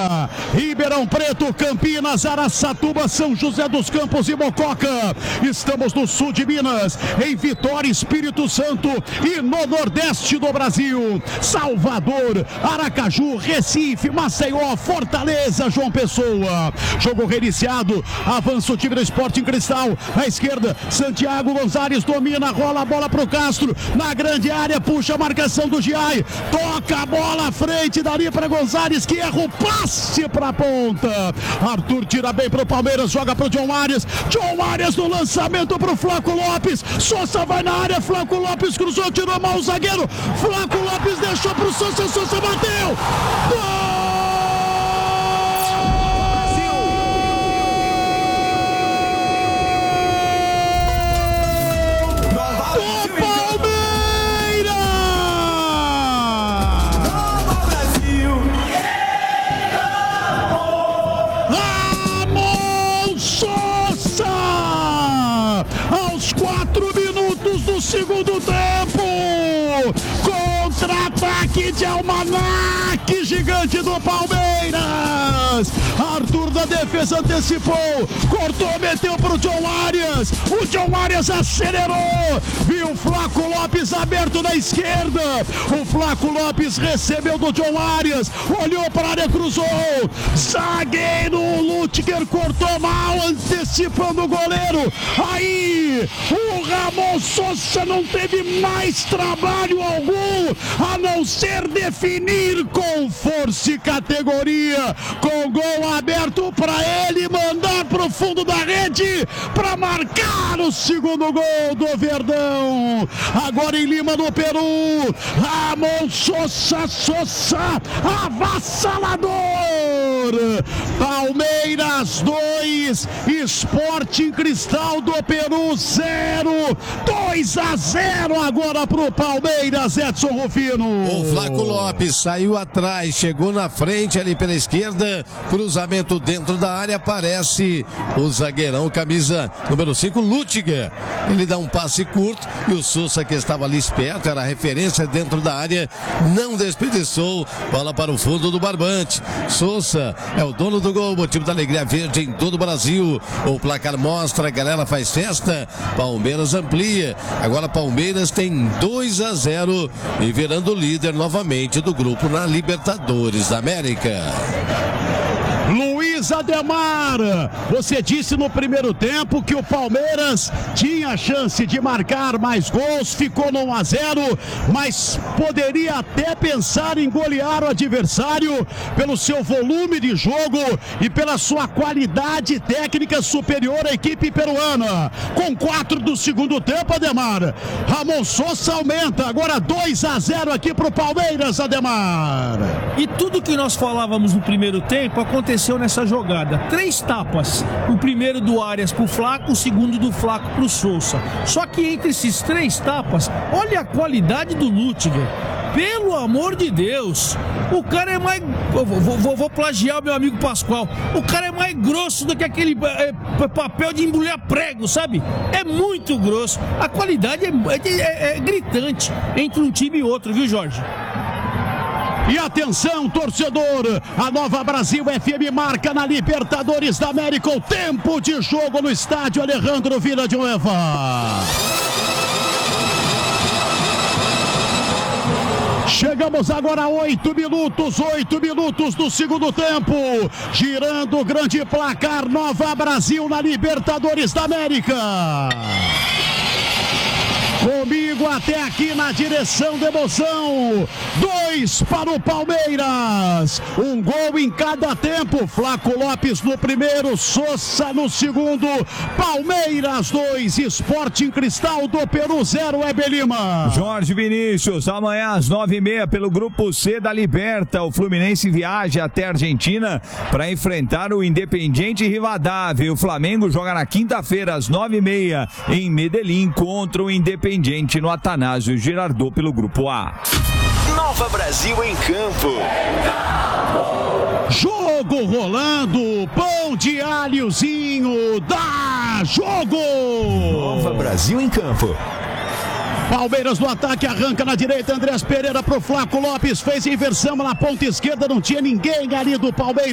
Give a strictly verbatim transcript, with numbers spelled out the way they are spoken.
Silvânia, Ribeirão Preto, Campinas, Araçatuba, São José dos Campos e Mococa. Estamos no sul de Minas, em Vitória, Espírito Santo e no nordeste do Brasil. Salvador, Aracaju, Recife, Maceió, Fortaleza, João Pessoa. Jogo reiniciado, avança o time do Sporting Cristal. À esquerda, Santiago Gonzalez domina, rola a bola pro Castro. Na grande área, puxa a marcação do Giai. Toca a bola à frente dali para Gonzalez, que erra o passe pra ponta. Arthur tira bem pro Palmeiras, joga pro John Arias. John Arias no lançamento pro Flaco Lopes. Sousa vai na área, Flaco Lopes cruzou, tirou mal o zagueiro. Flaco Lopes deixou pro Sousa, Sousa bateu. Gol! Segundo tempo, contra-ataque de almanaque gigante do Palmeiras. Arthur da defesa antecipou, cortou, meteu pro John Arias. O John Arias acelerou, viu o Flaco Lopes aberto na esquerda. O Flaco Lopes recebeu do John Arias, olhou para a área, cruzou. Zagueiro Lutger cortou mal, antecipando o goleiro. Aí o Ramon Sousa não teve mais trabalho algum a não ser definir com força e categoria, com gol aberto para ele mandar pro fundo da rede para marcar o segundo gol do Verdão. Agora em Lima, no Peru, Ramon Sousa, Sousa avassalador. Palmeiras dois, Sporting Cristal do Peru zero. dois a zero agora pro Palmeiras, Edson Rufino. O Flaco Lopes saiu atrás, chegou na frente ali pela esquerda, cruzamento dentro da área, aparece o zagueirão, camisa número cinco, Lutger. Ele dá um passe curto e o Sousa, que estava ali esperto, era referência dentro da área, não desperdiçou, bola para o fundo do barbante. Sousa é o dono do gol, motivo da alegria verde em todo o Brasil. O placar mostra, a galera faz festa, Palmeiras amplia. Agora Palmeiras tem dois a zero e virando líder novamente do grupo na Libertadores da América. Luiz Ademar, você disse no primeiro tempo que o Palmeiras tinha chance de marcar mais gols, ficou no um a zero, mas poderia até pensar em golear o adversário pelo seu volume de jogo e pela sua qualidade técnica superior à equipe peruana. Com quatro do segundo tempo, Ademar, Ramon Sousa aumenta, agora dois a zero aqui pro Palmeiras, Ademar. E tudo que nós falávamos no primeiro tempo aconteceu nessa jogada. Três tapas. O primeiro do Arias pro Flaco, o segundo do Flaco pro Sousa. Só que entre esses três tapas, olha a qualidade do Lutger. Pelo amor de Deus, o cara é mais... Vou, vou, vou plagiar o meu amigo Pascoal. O cara é mais grosso do que aquele é, papel de embrulhar prego, sabe? É muito grosso. A qualidade é, é, é gritante entre um time e outro, viu, Jorge? E atenção, torcedor, a Nova Brasil F M marca na Libertadores da América o tempo de jogo no estádio Alejandro Villanueva. Chegamos agora a oito minutos, oito minutos do segundo tempo. Girando o grande placar, Nova Brasil na Libertadores da América. Comigo até aqui na direção da emoção. Dois para o Palmeiras. Um gol em cada tempo. Flaco Lopes no primeiro, Sousa no segundo. Palmeiras dois, Sporting Cristal do Peru zero, Heber Lima. Jorge Vinícius, amanhã às nove e meia pelo Grupo C da Liberta. O Fluminense viaja até a Argentina para enfrentar o Independiente Rivadavia. O Flamengo joga na quinta-feira às nove e meia em Medellín contra o Independiente no Atanásio Girardot pelo Grupo A. Nova Brasil em campo. Jogo rolando, pão de alhozinho, dá jogo! Nova Brasil em campo. Palmeiras no ataque, arranca na direita, Andrés Pereira pro Flaco Lopes, fez inversão na ponta esquerda, não tinha ninguém ali do Palmeiras.